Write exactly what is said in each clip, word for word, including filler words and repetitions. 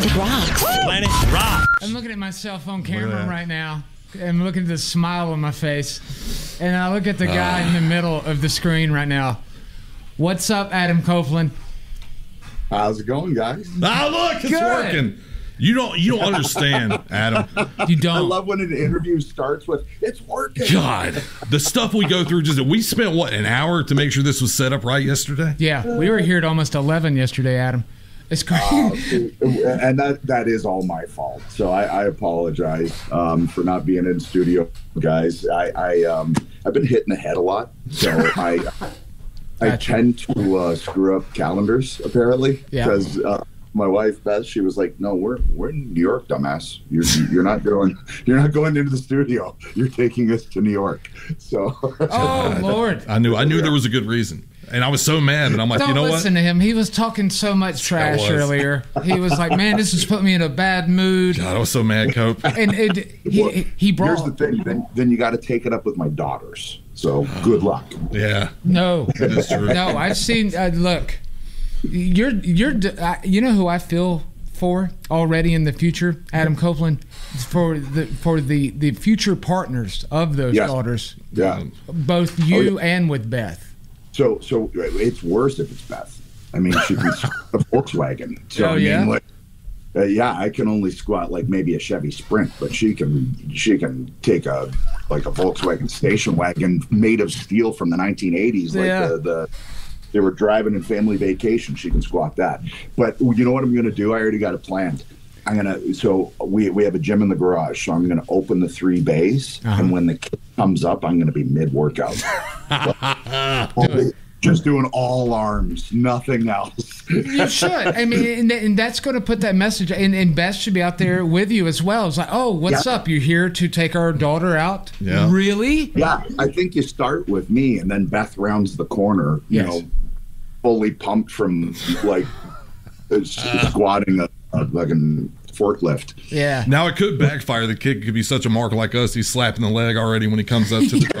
Planet Rocks. Planet Rocks. I'm looking at my cell phone camera right now. I'm looking at the smile on my face. And I look at the guy uh. in the middle of the screen right now. What's up, Adam Copeland? How's it going, guys? Ah, look, it's Good. working. You don't you don't understand, Adam. You don't. I love when an interview starts with, it's working. God, the stuff we go through, just we spent, what, an hour to make sure this was set up right yesterday? Yeah, we were here at almost eleven yesterday, Adam. It's crazy. Uh, and that that is all my fault. So I, I apologize um, for not being in studio, guys. I, I, um, I've been hitting the head a lot. So I I gotcha. tend to uh, screw up calendars, apparently. Because yeah. uh, my wife Beth, she was like, "No, we're we're in New York, dumbass. You're you're not going you're not going into the studio. You're taking us to New York." So, oh Lord, I knew I knew there was a good reason, and I was so mad. And I'm like, Don't you know what? Don't listen to him. He was talking so much trash earlier. He was like, "Man, this has put me in a bad mood." God, I was so mad, Cope. And it, he well, he brought. Here's the thing. Then then you got to take it up with my daughters. So good luck. Yeah. No. That is true. No, I've seen. Uh, look, you're you're. Uh, you know who I feel for already in the future, Adam Copeland, for the for the, the future partners of those yes. daughters. Yeah. Both you oh, yeah. and with Beth. So so it's worse if it's Beth. I mean, she can a Volkswagen. So, oh I mean, yeah. Like, uh, yeah, I can only squat like maybe a Chevy Sprint, but she can she can take a like a Volkswagen station wagon made of steel from the nineteen eighties, like yeah. the, the they were driving in Family Vacation. She can squat that. But you know what I'm going to do? I already got it planned. I'm gonna so we we have a gym in the garage, so I'm going to open the three bays, uh-huh. and when the kid comes up, I'm going to be mid workout. so, just doing all arms, nothing else. You should. I mean, and, and that's going to put that message. And, and Beth should be out there with you as well. It's like, oh, what's yeah. up? You're here to take our daughter out? Yeah. Really? Yeah. I think you start with me, and then Beth rounds the corner. You yes. know, fully pumped from like uh, squatting a, a fucking forklift. Yeah. Now it could backfire. The kid could be such a mark like us. He's slapping the leg already when he comes up to the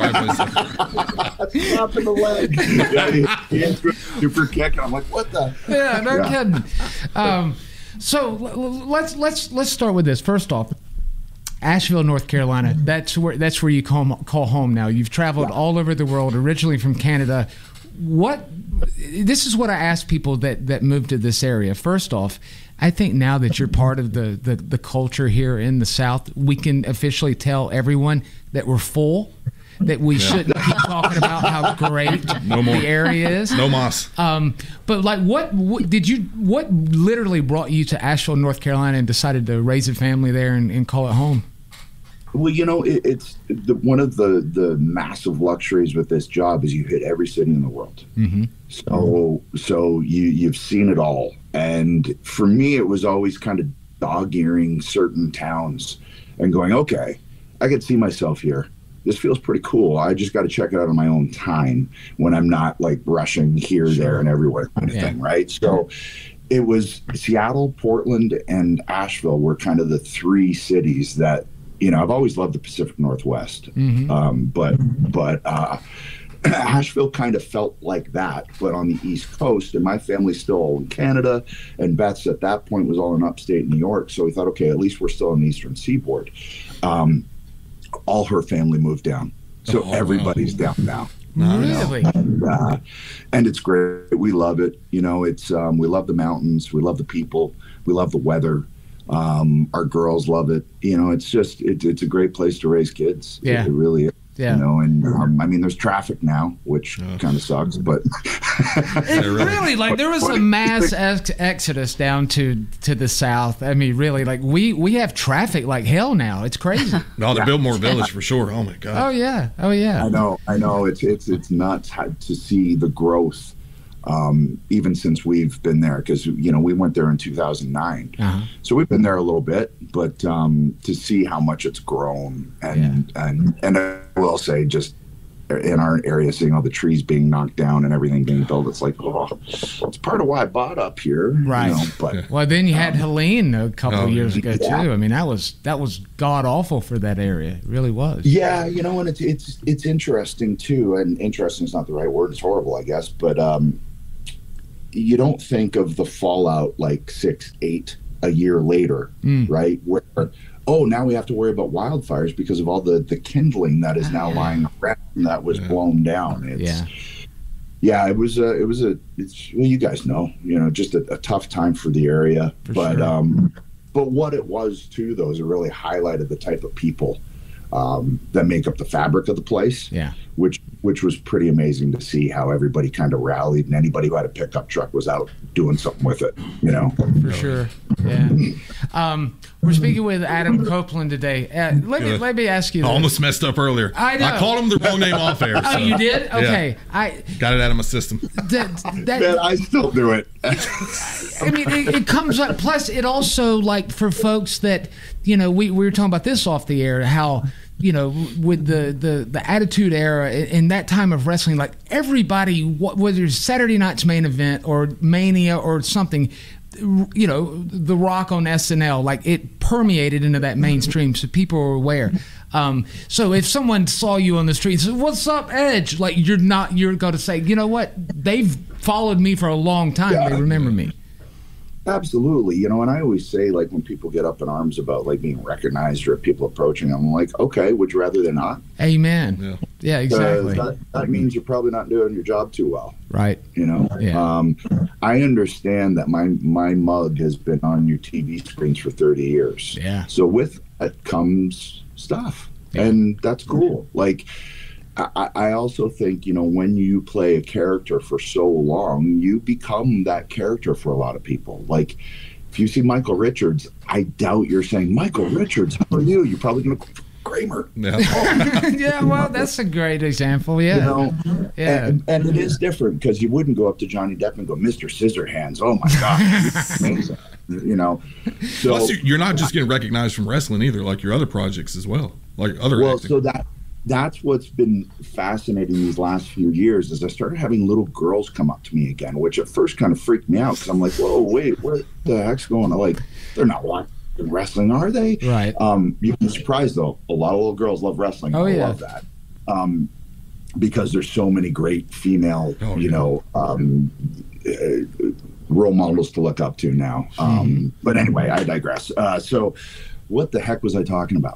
driveway. Slapping the leg. Yeah, he, he super kick, and I'm like, what the? Yeah, no yeah. kidding. Um, so let's let's let's start with this. First off, Asheville, North Carolina. That's where that's where you call call home now. You've traveled yeah. all over the world, originally from Canada. What? This is what I ask people that that move to this area. First off, I think now that you're part of the, the, the culture here in the South, we can officially tell everyone that we're full, that we yeah. shouldn't keep talking about how great no more. the area is. No mas. Um, but like, what, what did you? What literally brought you to Asheville, North Carolina, and decided to raise a family there and, and call it home? Well, you know, it, it's the, one of the, the massive luxuries with this job is you hit every city in the world. Mm-hmm. So, so you you've seen it all. And for me, it was always kind of dog-earing certain towns and going, okay, I could see myself here. This feels pretty cool. I just got to check it out on my own time when I'm not like rushing here, sure. there, and everywhere kind of yeah. thing, right? So it was Seattle, Portland, and Asheville were kind of the three cities that, you know, I've always loved the Pacific Northwest, mm-hmm. um, but but uh, Asheville kind of felt like that, but on the East Coast, and my family's still all in Canada, and Beth's at that point was all in upstate New York, so we thought, okay, at least we're still on the Eastern Seaboard. Um, all her family moved down, so oh, everybody's wow. down now. Really? And, uh, and it's great. We love it. You know, it's um, we love the mountains, we love the people, we love the weather. Um, our girls love it. You know, it's just it, it's a great place to raise kids. Yeah, it, it really is. Yeah. You know, and um, I mean, there's traffic now, which oh. kind of sucks, but it really like there was a mass ex- exodus down to to the south. I mean, really, like we we have traffic like hell now. It's crazy. No, they yeah. built more village for sure. Oh my god. Oh yeah. Oh yeah. I know. I know. It's it's it's nuts to see the growth. Um, even since we've been there, because you know we went there in two thousand nine, uh-huh. so we've been there a little bit. But um, to see how much it's grown, and yeah. and and I will say, just in our area, seeing all the trees being knocked down and everything being built, it's like, oh, it's part of why I bought up here, right? You know, but well, then you had um, Helene a couple oh, of years ago yeah. too. I mean, that was that was god awful for that area. It really was. Yeah, you know, and it's it's it's interesting too. And interesting is not the right word; it's horrible, I guess. But um, you don't think of the fallout like six, eight a year later, Mm. right? Where, oh, now we have to worry about wildfires because of all the, the kindling that is now lying around that was Yeah. blown down. It's, Yeah. Yeah, it was a, it was a, it's, well, you guys know, you know, just a, a tough time for the area. For but, sure. um, but what it was too, though, is it really highlighted the type of people um, that make up the fabric of the place. Yeah. Which, which was pretty amazing to see how everybody kind of rallied, and anybody who had a pickup truck was out doing something with it, you know. For sure. Yeah. Um, we're speaking with Adam Copeland today. Uh, let me Good. let me ask you I this. almost messed up earlier. I know. I called him the wrong name off air. Oh, so, you did? yeah. Okay. I Got it out of my system. that, that Man, I still do it. I mean, it, it comes up. Plus, it also, like, for folks that, you know, we, we were talking about this off the air, how, you know, with the, the, the Attitude Era in, in that time of wrestling, like, everybody, wh- whether it's Saturday night's main event or Mania or something, you know, The Rock on S N L, like, it permeated into that mainstream, so people were aware. Um, so if someone saw you on the street and said, "What's up, Edge?" Like, you're not, you're going to say, you know what? They've followed me for a long time. Yeah. They remember me. Absolutely. You know, and I always say, like, when people get up in arms about, like, being recognized or people approaching them, I'm like, okay, would you rather than not? Amen. Yeah. Yeah, 'Cause exactly. That, that means you're probably not doing your job too well. Right. You know, Yeah. um, I understand that my my mug has been on your T V screens for thirty years. Yeah. So with that comes stuff, Yeah. and that's cool. Like, I, I also think, you know, when you play a character for so long, you become that character for a lot of people. Like, if you see Michael Richards, I doubt you're saying, "Michael Richards, how are you?" You're probably going to Kramer. Yeah. Yeah, well, that's a great example. Yeah. You know, Yeah. and, and it is different because you wouldn't go up to Johnny Depp and go, "Mister Scissorhands, oh my God, you're amazing." You know, so Plus, you- you're not just getting recognized from wrestling either, like your other projects as well, like other well, acting. so that that's what's been fascinating these last few years is I started having little girls come up to me again, which at first kind of freaked me out because I'm like, "Whoa, wait, what the heck's going on?" Like, they're not watching wrestling, are they? Right. Um, you'd be surprised though. A lot of little girls love wrestling. Oh, I yeah. love that. Um, because there's so many great female, Oh, you yeah. know, um, uh, role models to look up to now. Um, but anyway, I digress. Uh, so, what the heck was I talking about?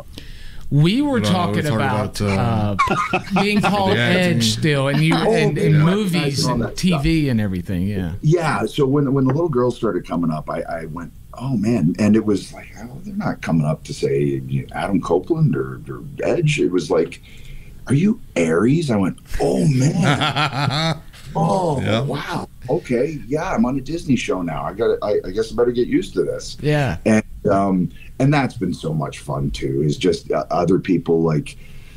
We were No, talking we were about, talking about, uh, being called the acting. Edge still, and you Oh, and, okay. and Yeah. movies All and that T V and everything. Yeah. Yeah. So when when the little girls started coming up, I, I went, "Oh man!" And it was like, oh, they're not coming up to say you know, Adam Copeland or, or Edge. It was like, "Are you Aries?" I went, "Oh man." Oh, Yeah. wow. Okay. Yeah, I'm on a Disney show now. I got. I, I guess I better get used to this. Yeah. And um, and that's been so much fun too. Is just uh, other people like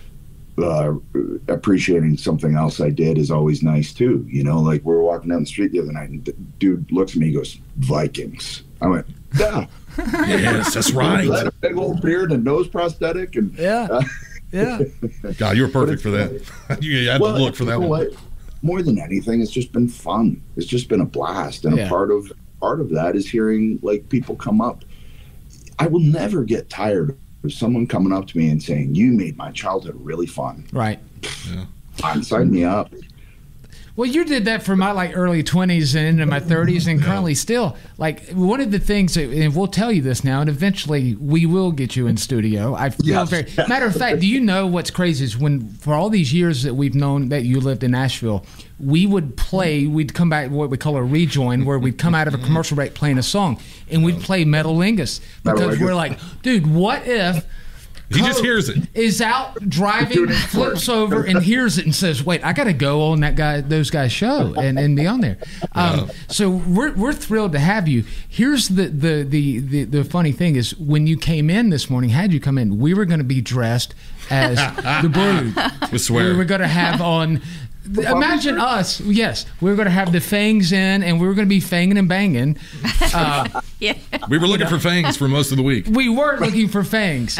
uh, appreciating something else I did is always nice too. You know, like we were walking down the street the other night, and the dude looks at me, and goes, "Vikings." I went, "Yeah." Yes, that's right. Had a big old beard and nose prosthetic, and Yeah. uh, Yeah. God, you were perfect for that. You had well, to look for you that know one. what? More than anything, it's just been fun. It's just been a blast, and Yeah. a part of part of that is hearing like people come up. I will never get tired of someone coming up to me and saying, "You made my childhood really fun." Right. Fine, sign me up. Well, you did that for my like early twenties and into my thirties, and currently still. Like one of the things, that, and we'll tell you this now, and eventually we will get you in studio. I feel Yes. very. Matter of fact, do you know what's crazy is when for all these years that we've known that you lived in Nashville, we would play. We'd come back what we call a rejoin, where we'd come out of a commercial break playing a song, and we'd play Metalingus because Metalingus. we're like, dude, what if? He just Coke hears it. Is out driving, flips over, and hears it, and says, "Wait, I got to go on that guy, those guys' show, and, and be on there." Um, so we're we're thrilled to have you. Here's the the, the the the funny thing is when you came in this morning, had you come in, we were going to be dressed as the Brood. We swear. We were going to have on. Imagine us. Yes, we were going to have the fangs in, and we were going to be fanging and banging. Uh, Yeah. We were looking for fangs for most of the week. we were looking for fangs.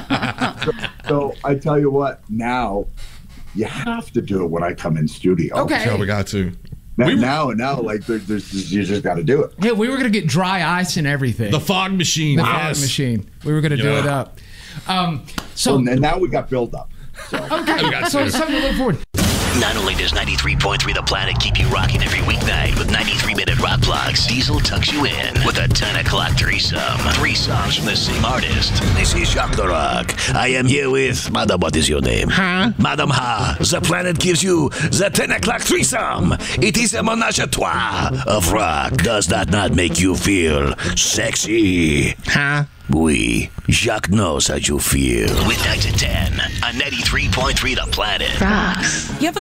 So I tell you what, now you have to do it when I come in studio. Okay. So we got to. Now, We were- now, now, like there, there's, you just got to do it. Yeah, we were going to get dry ice and everything. The fog machine. The yes. fog machine. We were going to do Yeah. it up. Um, so and now we got build up. So okay, We got so to. it's something to look forward. Not only does ninety-three point three The Planet keep you rocking every weeknight with ninety-three minute rock blocks, Diesel tucks you in with a ten o'clock threesome. Three songs from the same artist. This is Jacques the Rock. I am here with, Madam, what is your name? Huh? Madam Ha. The Planet gives you the ten o'clock threesome. It is a menage a trois of rock. Does that not make you feel sexy? Huh? Oui, Jacques knows how you feel. Weeknights at ten on ninety-three point three The Planet. Rocks. You ever